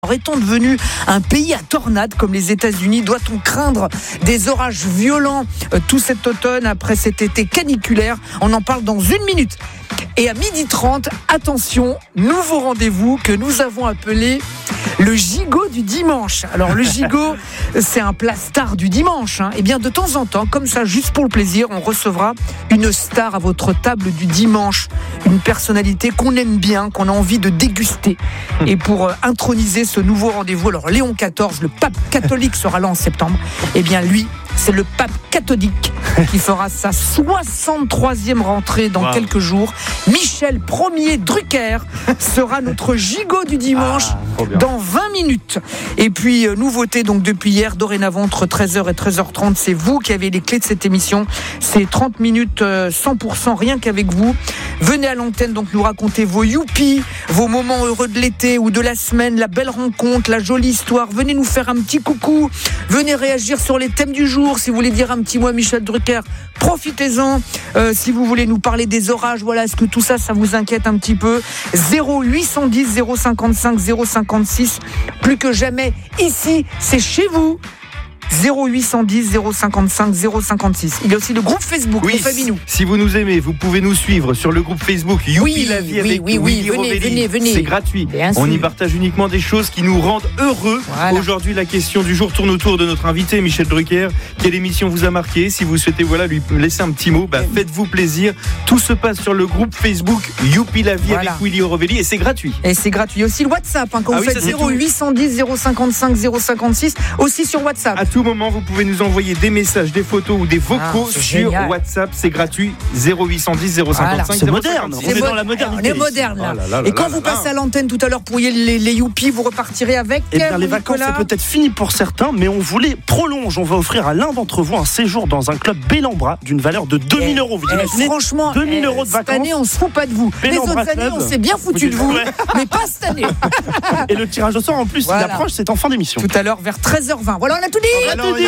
Est-on devenu un pays à tornades comme les États-Unis ? Doit-on craindre des orages violents tout cet automne après cet été caniculaire ? On en parle dans une minute. Et à 12h30, attention, nouveau rendez-vous que nous avons appelé le gigot du dimanche. Alors le gigot, c'est un plat star du dimanche. Et bien de temps en temps, comme ça, juste pour le plaisir, on recevra une star à votre table du dimanche. Une personnalité qu'on aime bien, qu'on a envie de déguster. Et pour introniser ce nouveau rendez-vous, alors Léon XIV, le pape catholique, sera là en septembre. Et bien lui, c'est le pape catholique qui fera sa 63e rentrée dans quelques jours. Michel Ier Drucker sera notre gigot du dimanche dans 20 minutes. Et puis, nouveauté donc depuis hier, dorénavant entre 13h et 13h30, c'est vous qui avez les clés de cette émission. C'est 30 minutes 100% rien qu'avec vous. Venez à l'antenne donc nous raconter vos youpies, vos moments heureux de l'été ou de la semaine, la belle rencontre, la jolie histoire. Venez nous faire un petit coucou. Venez réagir sur les thèmes du jour. Si vous voulez dire un petit mot à Michel Drucker, profitez-en. Si vous voulez nous parler des orages, voilà, est-ce que tout ça, ça vous inquiète un petit peu ? 0810 055 056. Plus que jamais, ici, c'est chez vous. 0810 055 056. Il y a aussi le groupe Facebook. Oui, si vous nous aimez, vous pouvez nous suivre sur le groupe Facebook Youpi la vie avec Willy Rovelli. Venez. C'est gratuit. On y partage uniquement des choses qui nous rendent heureux. Voilà. Aujourd'hui, la question du jour tourne autour de notre invité Michel Drucker. Quelle émission vous a marqué ? Si vous souhaitez lui laisser un petit mot, faites-vous plaisir. Tout se passe sur le groupe Facebook Youpi la vie avec Willy Rovelli et c'est gratuit. Et c'est gratuit. Il y a aussi le WhatsApp quand vous faites 0810 055 056 aussi sur WhatsApp. À tout moment, vous pouvez nous envoyer des messages, des photos ou des vocaux sur WhatsApp. C'est gratuit. 0810 055 c'est moderne. On est dans la modernité. On est moderne là. Et quand vous passez à l'antenne tout à l'heure pour les youpies, vous repartirez avec. Eh bien, les vacances, c'est peut-être fini pour certains, mais on vous les prolonge. On va offrir à l'un d'entre vous un séjour dans un club Bellambra d'une valeur de 2 000 €. Vous imaginez ? Franchement, 2 000 € de vacances. Cette année, on se fout pas de vous. Les autres années, on s'est bien foutu de vous, mais pas cette année. Et le tirage au sort, en plus, il approche, c'est en fin d'émission. Tout à l'heure, vers 13h20. Voilà, on a tout dit.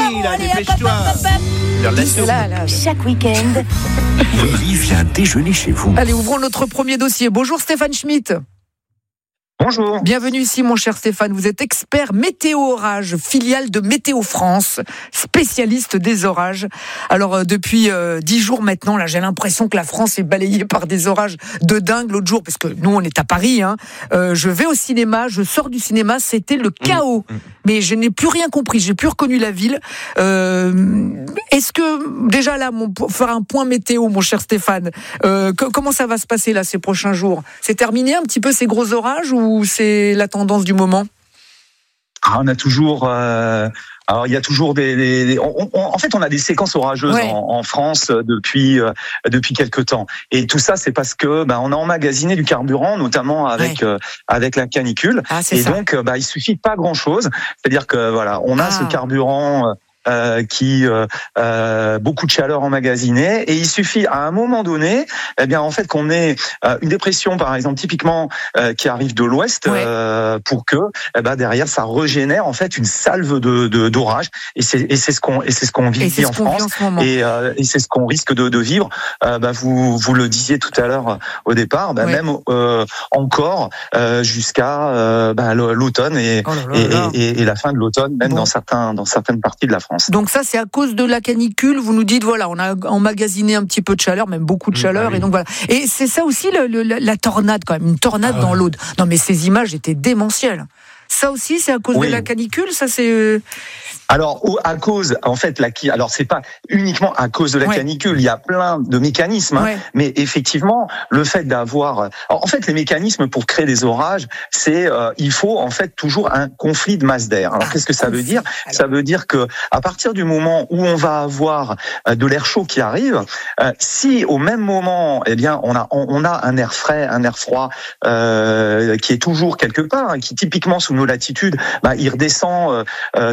Chaque week-end, Willy vient déjeuner chez vous. Allez, ouvrons notre premier dossier. Bonjour Stéphane Schmitt. Bonjour. Bienvenue ici mon cher Stéphane, vous êtes expert météo orage, filiale de Météo France, spécialiste des orages. Alors depuis 10 jours maintenant, là j'ai l'impression que la France est balayée par des orages de dingue. L'autre jour, parce que nous on est à Paris, je vais au cinéma, je sors du cinéma, c'était le chaos. Mais je n'ai plus rien compris, j'ai plus reconnu la ville. Est-ce que déjà là, pour faire un point météo, mon cher Stéphane, comment ça va se passer là ces prochains jours ? C'est terminé un petit peu ces gros orages ou c'est la tendance du moment ? On a toujours. Alors il y a toujours en fait, on a des séquences orageuses en France depuis quelque temps. Et tout ça, c'est parce que on a emmagasiné du carburant, notamment avec la canicule. Donc, il suffit pas grand-chose. C'est-à-dire que on a ce carburant. Qui beaucoup de chaleur emmagasinée, et il suffit à un moment donné, en fait, qu'on ait une dépression, par exemple, typiquement qui arrive de l'ouest, pour que derrière ça régénère en fait une salve d'orage, et c'est ce qu'on vit en France, et c'est ce qu'on risque de vivre. Vous le disiez tout à l'heure au départ, même encore jusqu'à l'automne et la fin de l'automne, même dans certaines parties de la France. Donc ça, c'est à cause de la canicule. Vous nous dites, on a emmagasiné un petit peu de chaleur, même beaucoup de chaleur. Et donc voilà. Et c'est ça aussi la tornade, quand même. Une tornade dans l'Aude. Non, mais ces images étaient démentielles. Ça aussi, c'est à cause de la canicule. Ça, c'est. Alors, à cause, en fait, alors c'est pas uniquement à cause de la canicule. Il y a plein de mécanismes, mais effectivement, le fait d'avoir, en fait, les mécanismes pour créer des orages, c'est, il faut en fait toujours un conflit de masse d'air. Alors, qu'est-ce que ça veut dire ? Ça veut dire que à partir du moment où on va avoir de l'air chaud qui arrive, si au même moment, on a un air frais, un air froid qui est toujours quelque part, qui typiquement sous nos latitudes, il redescend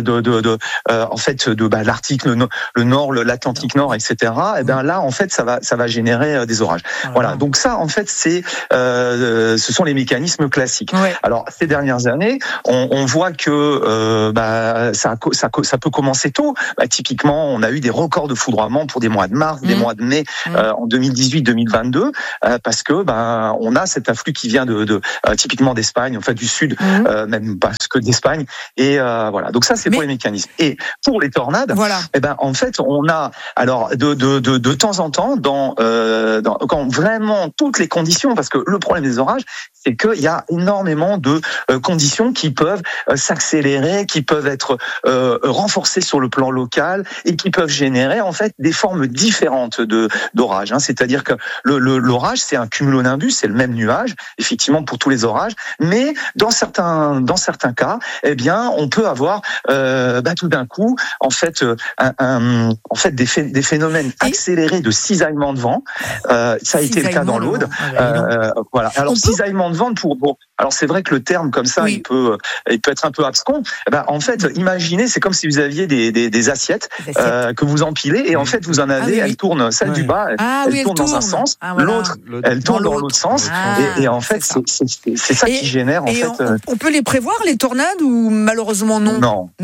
en fait de l'Arctique, le Nord, l'Atlantique Nord, etc. Et là, en fait, ça va générer des orages. Voilà. Donc ça, en fait, ce sont les mécanismes classiques. Alors ces dernières années, on voit que ça peut commencer tôt. Typiquement, on a eu des records de foudroiement pour des mois de mars, des mois de mai en 2018-2022, parce que on a cet afflux qui vient de typiquement d'Espagne, en fait du sud, même que d'Espagne. Et voilà. Donc ça, c'est pour les mécanismes. Et pour les tornades, en fait, on a alors de temps en temps, quand vraiment toutes les conditions, parce que le problème des orages, c'est qu'il y a énormément de conditions qui peuvent s'accélérer, qui peuvent être renforcées sur le plan local et qui peuvent générer en fait des formes différentes d'orages. C'est-à-dire que l'orage, c'est un cumulonimbus, c'est le même nuage, effectivement pour tous les orages, mais dans certains cas, eh bien, on peut avoir tout d'un coup en fait des phénomènes accélérés de cisaillement de vent. Ça a été le cas dans l'Aude. Voilà. Alors cisaillement de vent alors c'est vrai que le terme comme ça, il peut être un peu abscon. En fait, imaginez, c'est comme si vous aviez des assiettes que vous empilez et en fait vous en avez, elles tournent, celle du bas, elle tourne dans un sens, l'autre, elle tourne dans l'autre sens, et en fait c'est ça qui génère en fait. On peut les prévoir les tornades ou malheureusement non?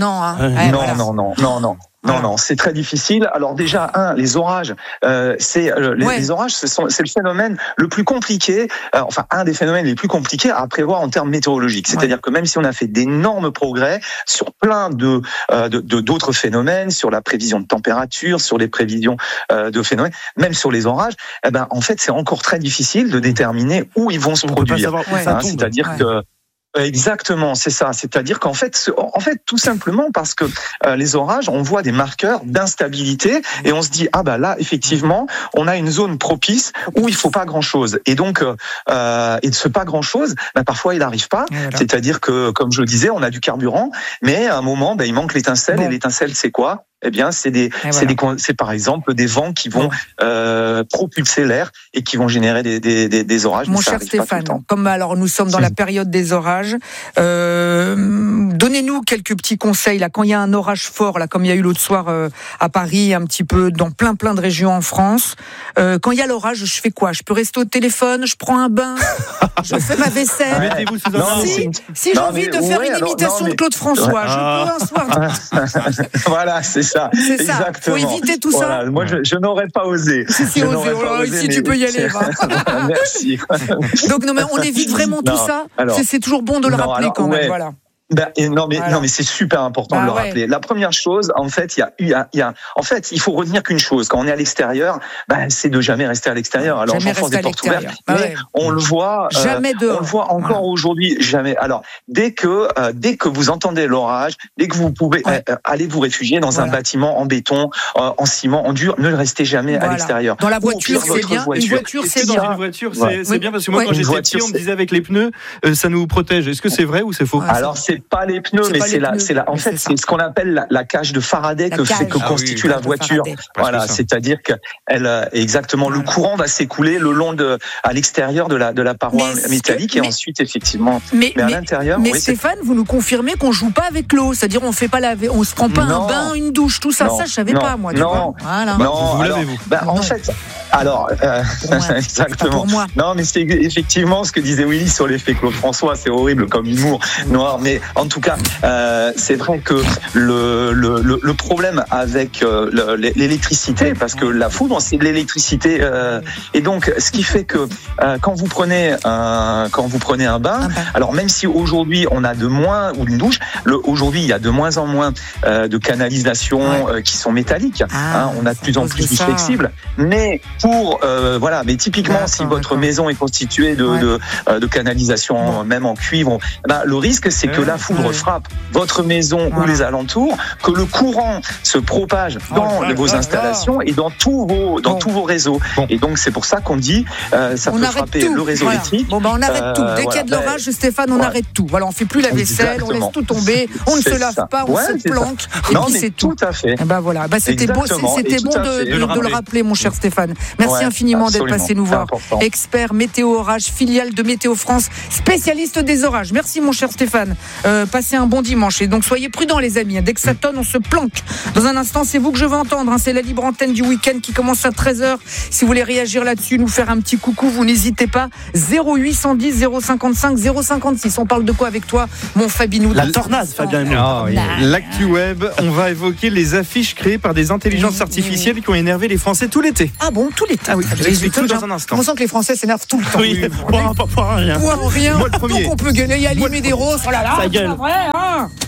Non, c'est très difficile. Alors déjà, les orages, les orages, c'est le phénomène le plus compliqué, un des phénomènes les plus compliqués à prévoir en termes météorologiques. C'est-à-dire que même si on a fait d'énormes progrès sur plein d'autres phénomènes, sur la prévision de température, sur les prévisions de phénomènes, même sur les orages, en fait, c'est encore très difficile de déterminer où ils vont se produire. C'est-à-dire que exactement, c'est ça. C'est-à-dire qu'en fait, tout simplement parce que les orages, on voit des marqueurs d'instabilité et on se dit là, effectivement, on a une zone propice où il faut pas grand-chose. Et donc, et de ce pas grand-chose, parfois il n'arrive pas. Voilà. C'est-à-dire que, comme je le disais, on a du carburant, mais à un moment, il manque l'étincelle. Et l'étincelle, c'est quoi? Eh bien, c'est par exemple des vents qui vont propulser l'air et qui vont générer des orages. Mon cher Stéphane, comme alors nous sommes dans la période des orages, donnez-nous quelques petits conseils là quand il y a un orage fort là, comme il y a eu l'autre soir à Paris, un petit peu dans plein de régions en France. Quand il y a l'orage, je fais quoi? Je peux rester au téléphone, je prends un bain, je fais ma vaisselle. Mettez-vous sous un si j'ai envie de faire une imitation de Claude François, je peux un soir. Voilà, c'est ça. C'est ça. Faut éviter tout ça. Moi, je n'aurais pas osé. Si tu peux y aller. Merci. Donc non, mais on évite vraiment tout ça. C'est toujours bon de le rappeler quand même. Voilà. Non mais c'est super important de le rappeler. La première chose, en fait, il faut retenir qu'une chose quand on est à l'extérieur, c'est de jamais rester à l'extérieur. Alors j'enfonce des portes ouvertes, mais on le voit, on le voit encore aujourd'hui, jamais. Alors dès que vous entendez l'orage, dès que vous pouvez aller vous réfugier dans un bâtiment en béton, en ciment, en dur, ne restez jamais à l'extérieur. Dans la voiture, c'est bien. Une voiture, c'est bien. Une voiture, c'est bien parce que moi quand j'étais petit, on me disait avec les pneus, ça nous protège. Est-ce que c'est vrai ou c'est faux? Alors c'est pas les pneus, mais c'est ce qu'on appelle la cage de Faraday que constitue la voiture. Voilà, c'est-à-dire que exactement, le courant va s'écouler le long à l'extérieur de la paroi métallique et ensuite effectivement. Mais à l'intérieur. Mais Stéphane, vous nous confirmez qu'on joue pas avec l'eau, c'est-à-dire on fait pas on se prend pas un bain, une douche, tout ça. Ça, je savais pas moi. Non. Vous lavez-vous. En fait. Alors, exactement. Non, mais c'est effectivement ce que disait Willy sur l'effet Claude François. C'est horrible comme humour noir, mais en tout cas, c'est vrai que le problème avec l'électricité, parce que la foudre, c'est de l'électricité, et donc ce qui fait que quand vous prenez un bain, alors même si aujourd'hui on a de moins ou une douche, aujourd'hui il y a de moins en moins de canalisations qui sont métalliques. On a de plus en plus du flexible, mais mais typiquement si votre maison est constituée de canalisation même en cuivre, le risque c'est que la foudre frappe votre maison ou les alentours, que le courant se propage dans vos installations et dans tous vos réseaux. Et donc c'est pour ça qu'on dit ça peut frapper le réseau électrique. On arrête tout. Dès qu'il y a de l'orage, Stéphane, on arrête tout. Voilà, on fait plus la vaisselle, on laisse tout tomber, on ne se lave pas, on se planque. Et puis c'est tout. Tout à fait. C'était bon de le rappeler, mon cher Stéphane. Merci infiniment d'être passé nous voir. Expert météo orage, filiale de Météo France, spécialiste des orages. Merci mon cher Stéphane. Passez un bon dimanche et donc soyez prudents les amis. Dès que ça tonne, on se planque. Dans un instant, c'est vous que je veux entendre. C'est la libre antenne du week-end qui commence à 13h. Si vous voulez réagir là-dessus, nous faire un petit coucou, vous n'hésitez pas. 0810 055 056. On parle de quoi avec toi, mon Fabinou? La tornade, Fabien. L'actu web, on va évoquer les affiches créées par des intelligences artificielles qui ont énervé les Français tout l'été. Ah bon? tous les temps. Ah oui, je explique tout dans un instant. On sent que les Français s'énervent tout le temps. Oui, pas rien. Pour rien. Moi le premier. Donc on peut gueuler, il y a Limé des roses. Oh là là, ça gueule. c'est pas vrai, hein.